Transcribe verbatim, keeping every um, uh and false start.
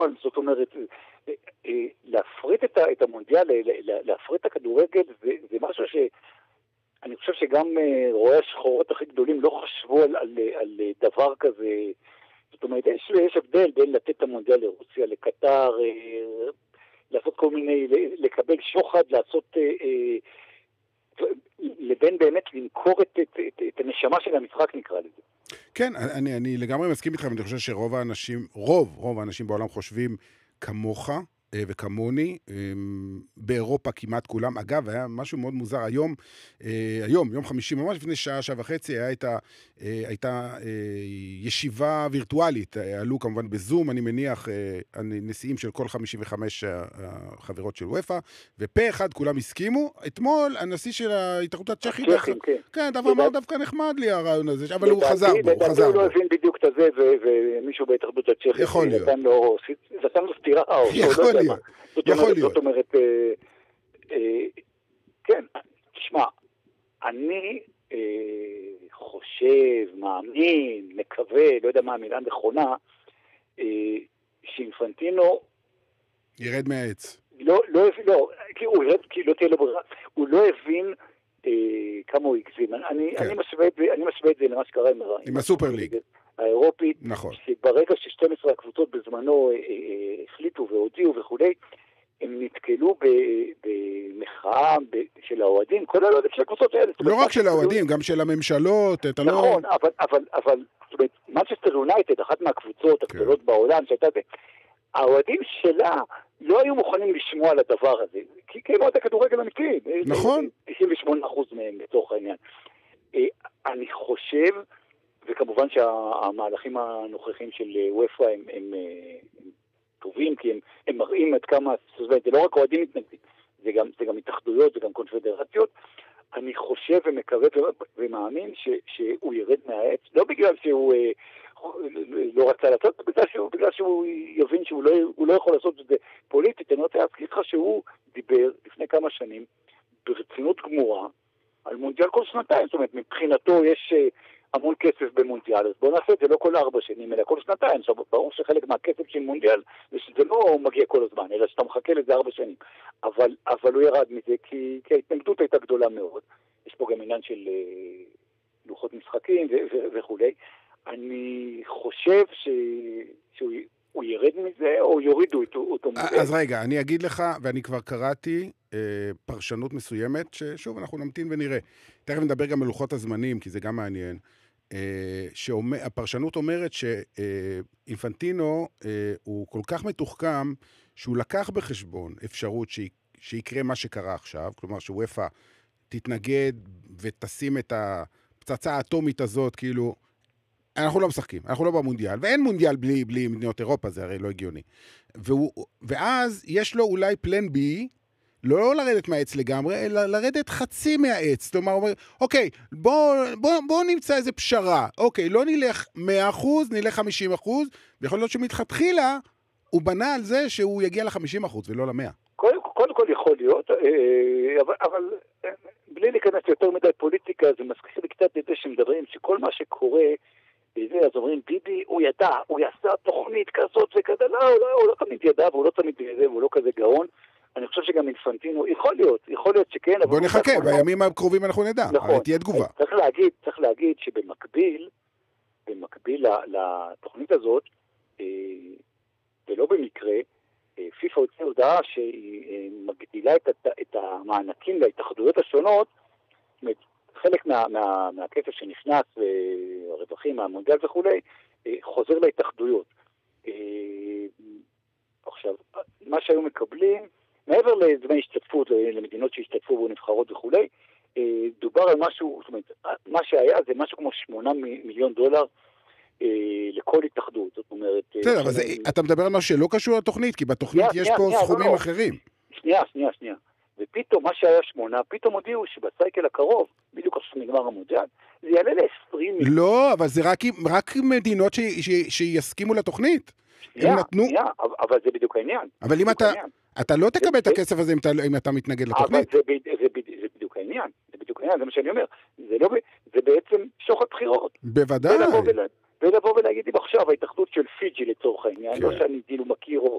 זאת אומרת, להפריט את המונדיאל, להפריט את הכדורגל, זה משהו שאני חושב שגם רואי השחורות הכי גדולים לא חשבו על, על, על דבר כזה. זאת אומרת, יש, יש הבדל בין לתת את המונדיאל לרוסיה, לקטר, לעשות כל מיני, לקבל שוחד, לעשות, לבין באמת למכור את, את, את, את הנשמה של המשחק, נקרא לזה. כן, אני, אני לגמרי מסכים איתך, ואני חושב שרוב האנשים, רוב, רוב האנשים בעולם חושבים כמוך וכמוני, באירופה כמעט כולם. אגב, היה משהו מאוד מוזר, היום, היום, יום חמישי, ממש לפני שעה, שעה וחצי, הייתה, הייתה ישיבה וירטואלית, עלו כמובן בזום, אני מניח, הנשיאים של כל חמישים וחמש החברות של וופא, ופה אחד כולם הסכימו. אתמול, הנשיא של ההתאחדות הצ'כית, כן, אמר דווקא נחמד לי הרעיון הזה, אבל הוא חזר בו, הוא חזר בו. הוא לא הבין בדיוק את זה, ומישהו בהתאחדות הצ'כית, יכול להיות. נתן לו סתירה, יכול להיות. יכול להיות. זאת אומרת, כן, תשמע, אני חושב, מאמין, מקווה, לא יודע מה המילה נכונה, שאינפנטינו ירד מהעץ. לא, לא הבין, לא, כי הוא ירד, כי לא תהיה לו ברירה, הוא לא הבין כמה הוא הגזים. אני משווה את זה למה שקרה עם הסופר ליג האירופית, נכון. שברגע ש-שתים עשרה הקבוצות בזמנו החליטו והודיעו וכולי, הם נתקלו במחאה של האוהדים, כל הלוהדים של הקבוצות האלה. לא רק של האוהדים, גם של הממשלות. נכון, אבל מנצ'סטר יונייטד, אחת מהקבוצות הגדולות בעולם, האוהדים שלה לא היו מוכנים לשמוע על הדבר הזה, כי הם עוד הכדורגל אמיתי. נכון. תשעים ושמונה אחוז מהם בתוך העניין. אני חושב, וכמובן שהמהלכים הנוכחים של וופא הם, הם, הם טובים, כי הם, הם מראים עד כמה, זה לא רק אוהדים מתנגדים, זה גם, זה גם התאחדויות, זה גם קונפדרציות. אני חושב ומקווה ומאמין ש, שהוא ירד מהעץ, לא בגלל שהוא לא רצה לעשות, בגלל שהוא, בגלל שהוא יבין שהוא לא, הוא לא יכול לעשות את זה פוליטית. אני רוצה להזכיר לך שהוא דיבר לפני כמה שנים ברצינות גמורה על מונדיאל כל שנתיים. זאת אומרת, מבחינתו יש המון כסף במונדיאל, אז בואו נעשה את זה לא כל ארבע שנים, אלא כל שנתיים. עכשיו, ברור שחלק מהכסף של מונדיאל, זה לא מגיע כל הזמן, אלא שאתה מחכה לזה ארבע שנים. אבל, אבל הוא ירד מזה, כי, כי ההתנגדות הייתה גדולה מאוד. יש פה גם עניין של לוחות משחקים וכו'. אני חושב ש... שהוא הוא ירד מזה, או יורידו אותו מזה. אז רגע, אני אגיד לך, ואני כבר קראתי אה, פרשנות מסוימת, ששוב, אנחנו נמתין ונראה. תכף נדבר גם על לוחות הזמנים, כי זה גם מעניין. אה, שאומר, הפרשנות אומרת שאינפנטינו אה, הוא כל כך מתוחכם, שהוא לקח בחשבון אפשרות ש... שיקרה מה שקרה עכשיו, כלומר שוופא תתנגד ותשים את הפצצה האטומית הזאת, כאילו, אנחנו לא משחקים, אנחנו לא במונדיאל, ואין מונדיאל בלי, בלי מדינות אירופה, זה הרי לא הגיוני. והוא, ואז יש לו אולי פלן בי, לא לרדת מהעץ לגמרי, אלא לרדת חצי מהעץ. זאת אומרת, אוקיי, בוא, בוא, בוא נמצא איזה פשרה. אוקיי, לא נלך מאה אחוז, נלך חמישים אחוז, ויכול להיות שמתחילה, הוא בנה על זה שהוא יגיע ל-חמישים אחוז ולא ל-מאה. קודם כל, כל יכול להיות, אבל, אבל בלי להיכנס יותר מדי פוליטיקה, זה מזכיר לי קצת את זה שמדברים, שכל מה שקורה, וזה, אז אומרים, ביבי, הוא ידע, הוא יעשה תוכנית כזאת וכזה, לא, הוא לא, הוא לא תמיד ידע, והוא לא תמיד ידע, והוא לא כזה גאון. אני חושב שגם אינפנטינו, יכול להיות, יכול להיות שכן. בוא נחכה, בימים הקרובים אנחנו נדע, נכון. תהיה תגובה. צריך להגיד, צריך להגיד שבמקביל, במקביל לתוכנית הזאת, ולא במקרה, פיפ"א הוציאה הודעה שהיא מגדילה את המענקים להתאחדויות השונות, זאת אומרת, חלק מה, מה, מהכסף שנכנס, הרווחים מהמונדיאל וכו', חוזר להתאחדויות. עכשיו, מה שהיו מקבלים, מעבר לדמי השתתפות, למדינות שהשתתפו בנבחרות וכו', דובר על משהו, זאת אומרת, מה שהיה זה משהו כמו שמונה מיליון דולר לכל התאחדות. זאת אומרת... בסדר, אבל אתה מדבר על משהו שלא קשור לתוכנית, כי בתוכנית יש פה סכומים אחרים. שנייה, שנייה, שנייה. ופתאום מה שהיה שמונה, פתאום הודיעו שבסייקל הקרוב, בדיוק עכשיו נגמר המונדיאל, זה יעלה ל-עשרים מיליון. לא, אבל זה רק, רק מדינות ש, ש, שיסכימו לתוכנית. שנייה, שנייה, אבל זה בדיוק העניין. אבל אם אתה, אתה לא תקבל את הכסף הזה אם אתה, אם אתה מתנגד לתוכנית. אבל זה, זה, זה בדיוק העניין, זה בדיוק העניין, זה מה שאני אומר. זה, לא, זה בעצם שוחד בחירות. בוודאי. ולבוא, ולה, ולבוא ולהגיד אם עכשיו ההתאחדות של פיג'י לצורך העניין, כן. לא שאני כאילו מכיר או,